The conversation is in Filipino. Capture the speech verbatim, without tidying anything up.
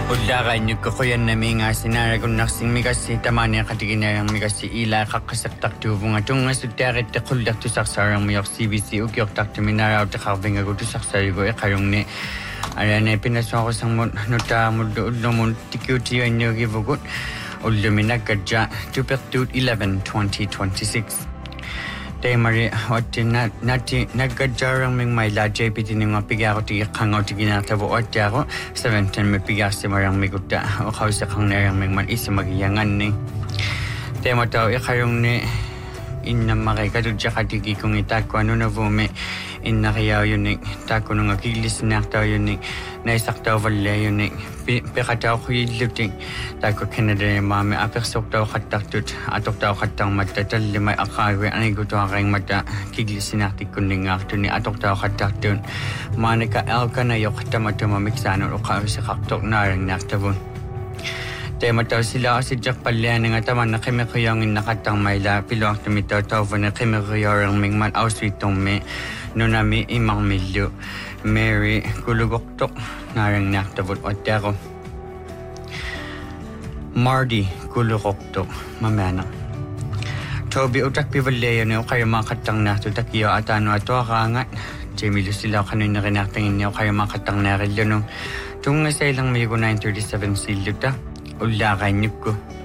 Ullagan yung kukuyan na may nga sinara kung naksing may kasi tamani katiginayang may kasi ila kakasaktak tubo nga tunga sa tarit na kuldak to saksarang may C B C ukyok takto minaraw ta kawing ako to saksari ko e karong ni ayan na pinaswa ko sang nuta mudo ulo mo tikutiyo nyo givugot ulo minagkadya tupetut eleven twenty twenty-six. Tay mari otti na nati naggadjarang ming may la J P T ni nga piga ko ti kangaw ti ginatabo otti ako seventeen may piga si marang miguta o kausa kang narang ming man isi magiyangan ni tay mo tao ikarong ni inna makay kadudya katigi kong itak ko ano na vume inna kaya yun ni tako nung akilis na tao yun ni naisak tao wala yun ni pekataw ko yiluting tako Canada ni mami apersok tao kataktut atok tao katang matatal limay akawe anay guto akayong mata kiglis sinaktik kuning akto ni atok tao kataktun manika elka na yok katamato mamiksanon o kawin sa kaktok narang naktabon. Tema tao sila si Jack Palian nga taman na kimikuyangin nakatang mayla piluang tumitaw tao na kimikuyarang mingman auswitong me nunami imang milyo Mary kulugoktok narang naktabot o teko Mardy kulugoktok mamana Toby utak pivaleo na kayo makatang na tutakiyo at ano ato akangat Jamie Lucila kanina kinaktingin niyo kayo makatang na rin yun tunga sa ilang may nine thirty-seven siluta Ulakan niyo ko.